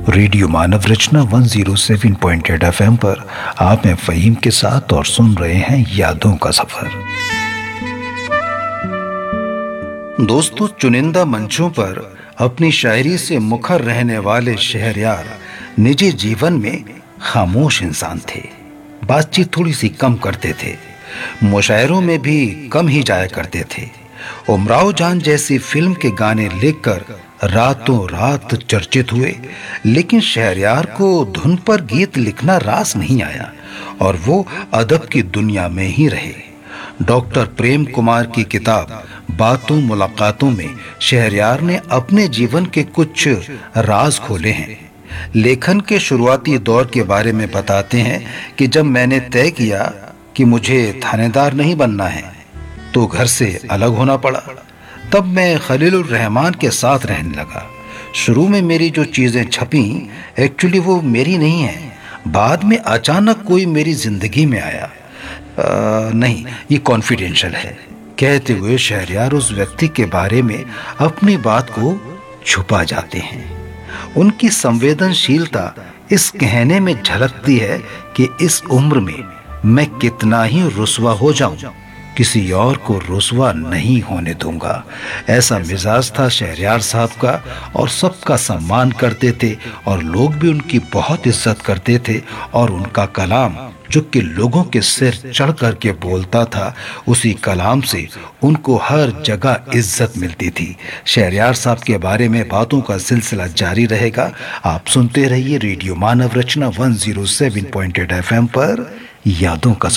Radio मानव रचना 107.8 FM पर आप हैं फ़हीम के साथ और सुन रहे हैं यादों का सफर। दोस्तों, चुनिंदा मंचों पर अपनी शायरी से मुखर रहने वाले शहरयार निजी जीवन में खामोश इंसान थे। बातचीत थोड़ी सी कम करते थे, मुशायरों में भी कम ही जाया करते थे। उमराव जान जैसी फिल्म के गाने लिखकर रातों रात चर्चित हुए, लेकिन शहरयार को धुन पर गीत लिखना रास नहीं आया और वो अदब की दुनिया में ही रहे। डॉक्टर प्रेम कुमार की किताब बातों मुलाकातों में शहरयार ने अपने जीवन के कुछ राज खोले हैं। लेखन के शुरुआती दौर के बारे में बताते हैं कि जब मैंने तय किया कि मुझे थानेदार नहीं बनना है तो घर से अलग होना पड़ा। तब मैं खलीलुर रहमान के साथ रहने लगा। शुरू में मेरी जो चीज़ें छपी एक्चुअली वो मेरी नहीं हैं। बाद में अचानक कोई मेरी जिंदगी में आया। नहीं, ये कॉन्फिडेंशियल है, कहते हुए शहरयार उस व्यक्ति के बारे में अपनी बात को छुपा जाते हैं। उनकी संवेदनशीलता इस कहने में झलकती है कि इस उम्र में मैं कितना ही रुस्वा हो जाऊं, किसी और को रुस्वा नहीं होने दूंगा। ऐसा मिजाज था शहरयार साहब का और सबका सम्मान करते थे और लोग भी उनकी बहुत इज्जत करते थे। और उनका कलाम जो कि लोगों के सिर चढ़ करके बोलता था, उसी कलाम से उनको हर जगह इज्जत मिलती थी। शहरयार साहब के बारे में बातों का सिलसिला जारी रहेगा। आप सुनते रहिए रेडियो मानव रचना 107.8 FM पर यादों का